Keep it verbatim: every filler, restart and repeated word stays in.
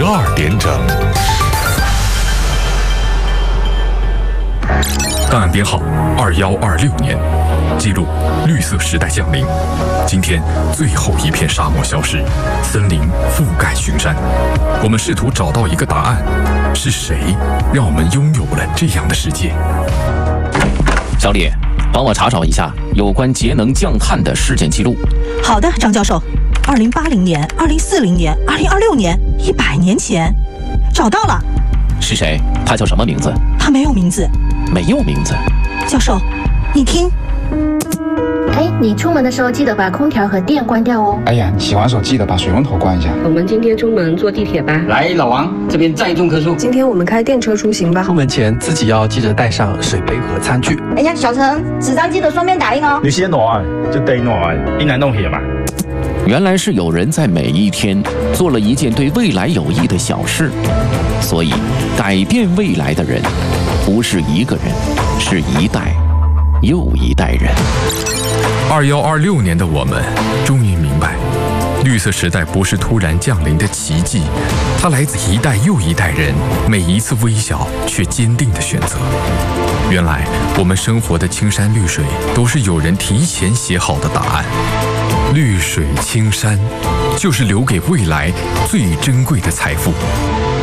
十二点整。档案编号二幺二六年，记录绿色时代降临。今天最后一片沙漠消失，森林覆盖群山。我们试图找到一个答案：是谁让我们拥有了这样的世界？ 小李，帮我查找一下有关节能降碳的事件记录。 好的，张教授。二零八零年、二零四零年、二零二六年，一百年前，找到了。 是谁？他叫什么名字？ 他没有名字。 没有名字。 教授，你听。 哎，你出门的时候记得把空调和电关掉哦。 哎呀，你洗完手记得把水龙头关一下。 我们今天出门坐地铁吧。 来，老王，这边再种棵树。 今天我们开电车出行吧。 出门前自己要记得带上水杯和餐具。 哎呀，小陈，纸张记得双面打印哦。 你先拿，就得拿，你来弄些嘛。 原来是有人在每一天做了一件对未来有益的小事，所以改变未来的人不是一个人，是一代又一代人。 二幺二六年的我们终于明白，绿色时代不是突然降临的奇迹，它来自一代又一代人每一次微小却坚定的选择。原来我们生活的青山绿水都是有人提前写好的答案。绿水青山，就是留给未来最珍贵的财富。